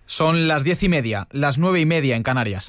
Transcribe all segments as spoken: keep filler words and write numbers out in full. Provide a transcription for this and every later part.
Son las diez y media, las nueve y media en Canarias.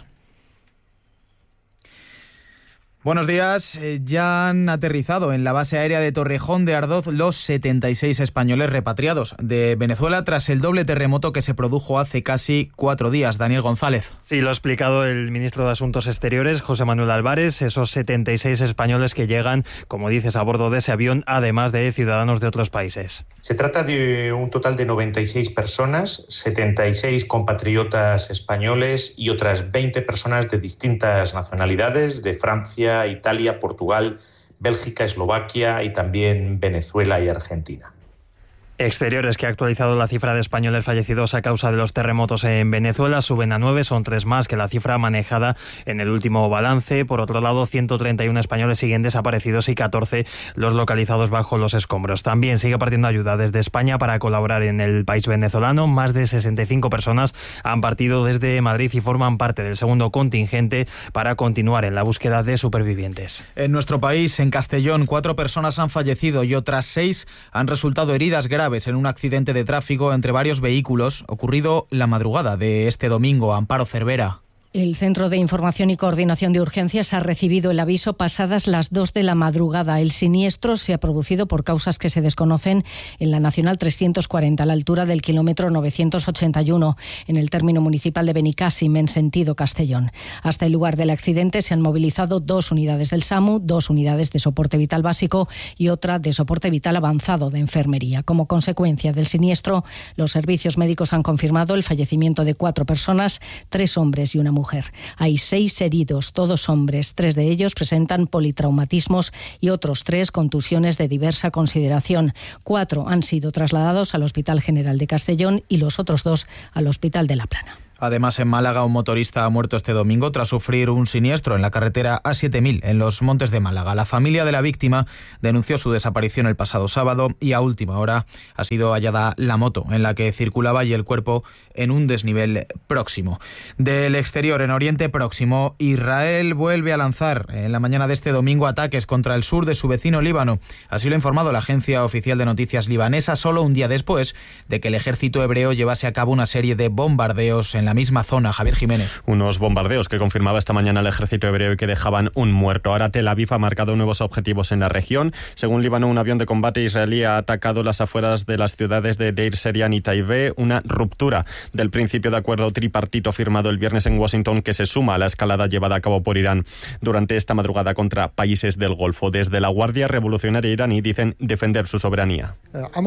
Buenos días. Ya han aterrizado en la base aérea de Torrejón de Ardoz los setenta y seis españoles repatriados de Venezuela tras el doble terremoto que se produjo hace casi cuatro días. Daniel González. Sí, lo ha explicado el ministro de Asuntos Exteriores, José Manuel Álvarez. Esos setenta y seis españoles que llegan, como dices, a bordo de ese avión, además de ciudadanos de otros países. Se trata de un total de noventa y seis personas, setenta y seis compatriotas españoles y otras veinte personas de distintas nacionalidades, de Francia, Italia, Portugal, Bélgica, Eslovaquia y también Venezuela y Argentina. Exteriores, que ha actualizado la cifra de españoles fallecidos a causa de los terremotos en Venezuela, suben a nueve, son tres más que la cifra manejada en el último balance. Por otro lado, ciento treinta y uno españoles siguen desaparecidos y catorce los localizados bajo los escombros. También sigue partiendo ayuda desde España para colaborar en el país venezolano. Más de sesenta y cinco personas han partido desde Madrid y forman parte del segundo contingente para continuar en la búsqueda de supervivientes. En nuestro país, en Castellón, cuatro personas han fallecido y otras seis han resultado heridas graves en un accidente de tráfico entre varios vehículos ocurrido la madrugada de este domingo. Amparo Cervera. El Centro de Información y Coordinación de Urgencias ha recibido el aviso pasadas las dos de la madrugada. El siniestro se ha producido por causas que se desconocen en la Nacional trescientos cuarenta, a la altura del kilómetro novecientos ochenta y uno, en el término municipal de Benicàssim, en sentido Castellón. Hasta el lugar del accidente se han movilizado dos unidades del SAMU, dos unidades de soporte vital básico y otra de soporte vital avanzado de enfermería. Como consecuencia del siniestro, los servicios médicos han confirmado el fallecimiento de cuatro personas, tres hombres y una mujer. Hay seis heridos, todos hombres. Tres de ellos presentan politraumatismos y otros tres contusiones de diversa consideración. Cuatro han sido trasladados al Hospital General de Castellón y los otros dos al Hospital de La Plana. Además, en Málaga, un motorista ha muerto este domingo tras sufrir un siniestro en la carretera A siete mil, en los Montes de Málaga. La familia de la víctima denunció su desaparición el pasado sábado y a última hora ha sido hallada la moto en la que circulaba y el cuerpo en un desnivel próximo. Del exterior, en Oriente Próximo, Israel vuelve a lanzar en la mañana de este domingo ataques contra el sur de su vecino Líbano. Así lo ha informado la agencia oficial de noticias libanesa, solo un día después de que el ejército hebreo llevase a cabo una serie de bombardeos en la misma zona. Javier Jiménez. Unos bombardeos que confirmaba esta mañana el ejército hebreo y que dejaban un muerto. Ahora Tel Aviv ha marcado nuevos objetivos en la región. Según Líbano, un avión de combate israelí ha atacado las afueras de las ciudades de Deir Serian y Taibé, una ruptura del principio de acuerdo tripartito firmado el viernes en Washington que se suma a la escalada llevada a cabo por Irán durante esta madrugada contra países del Golfo. Desde la Guardia Revolucionaria iraní dicen defender su soberanía.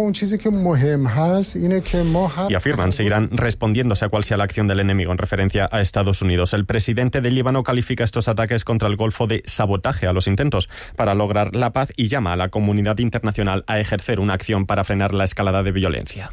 Y afirman seguirán respondiéndose a cual sea la acción del enemigo, en referencia a Estados Unidos. El presidente de Líbano califica estos ataques contra el Golfo de sabotaje a los intentos para lograr la paz y llama a la comunidad internacional a ejercer una acción para frenar la escalada de violencia.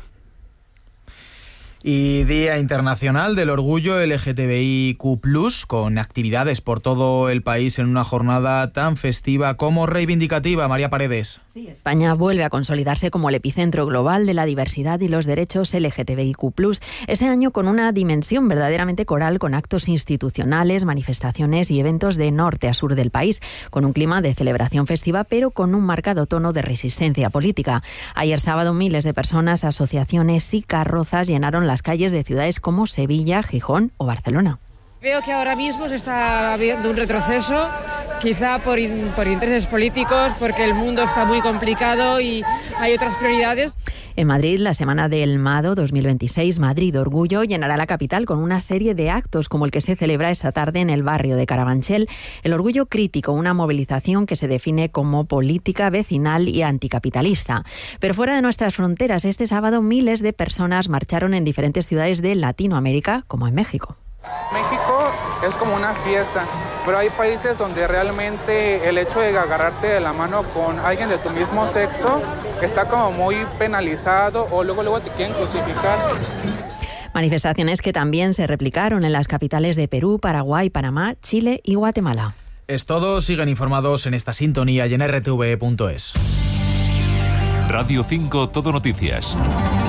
Y Día Internacional del Orgullo L G T B I Q plus, con actividades por todo el país en una jornada tan festiva como reivindicativa. María Paredes. Sí, España vuelve a consolidarse como el epicentro global de la diversidad y los derechos L G T B I Q plus, este año con una dimensión verdaderamente coral, con actos institucionales, manifestaciones y eventos de norte a sur del país, con un clima de celebración festiva, pero con un marcado tono de resistencia política. Ayer sábado, miles de personas, asociaciones y carrozas llenaron las calles de ciudades como Sevilla, Gijón o Barcelona. Veo que ahora mismo se está habiendo un retroceso, quizá por, in, por intereses políticos, porque el mundo está muy complicado y hay otras prioridades. En Madrid, la Semana del Mado dos mil veintiséis, Madrid Orgullo, llenará la capital con una serie de actos como el que se celebra esta tarde en el barrio de Carabanchel. El Orgullo Crítico, una movilización que se define como política, vecinal y anticapitalista. Pero fuera de nuestras fronteras, este sábado miles de personas marcharon en diferentes ciudades de Latinoamérica, como en México. México es como una fiesta, pero hay países donde realmente el hecho de agarrarte de la mano con alguien de tu mismo sexo está como muy penalizado o luego luego te quieren crucificar. Manifestaciones que también se replicaron en las capitales de Perú, Paraguay, Panamá, Chile y Guatemala. Es todo, siguen informados en esta sintonía y en R T V punto es. Radio cinco Todo Noticias.